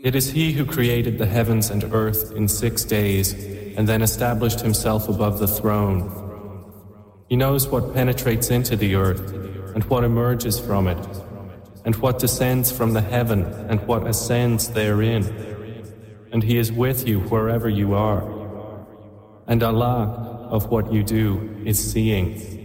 It is He who created the heavens and earth in 6 days and then established Himself above the throne. He knows what penetrates into the earth and what emerges from it, and what descends from the heaven and what ascends therein. And He is with you wherever you are. And Allah, of what you do, is seeing.